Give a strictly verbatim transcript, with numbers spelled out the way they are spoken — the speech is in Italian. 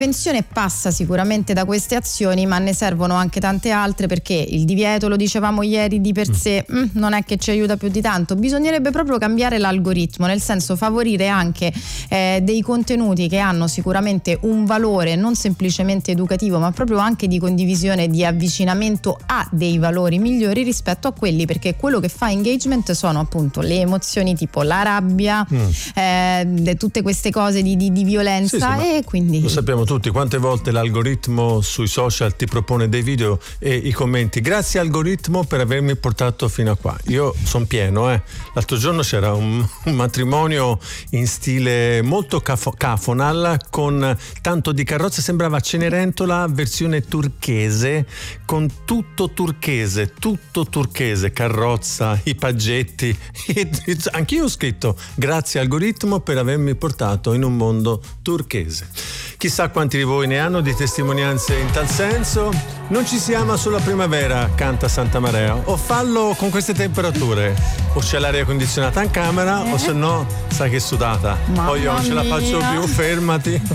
prevenzione passa sicuramente da queste azioni, ma ne servono anche tante altre, perché il divieto, lo dicevamo ieri, di per sé mm, non è che ci aiuta più di tanto. Bisognerebbe proprio cambiare l'algoritmo, nel senso favorire anche eh, dei contenuti che hanno sicuramente un valore non semplicemente educativo, ma proprio anche di condivisione, di avvicinamento a dei valori migliori rispetto a quelli, perché quello che fa engagement sono appunto le emozioni tipo la rabbia, mm. eh, tutte queste cose di, di, di violenza, sì, sì, e quindi lo sappiamo tutti quante volte l'algoritmo sui social ti propone dei video e i commenti: grazie algoritmo per avermi portato fino a qua. Io sono pieno, eh. L'altro giorno c'era un, un matrimonio in stile molto cafo, cafonal, con tanto di carrozza, sembrava Cenerentola versione turchese, con tutto turchese, tutto turchese, carrozza, i paggetti. Anch'io ho scritto: grazie algoritmo per avermi portato in un mondo turchese. Chissà quanti di voi ne hanno di testimonianze in tal senso. Non ci si ama sulla primavera, canta Santa Maria, o fallo con queste temperature, o c'è l'aria condizionata in camera, eh. o se no sai che è sudata. Mamma poi io non ce la faccio più, fermati.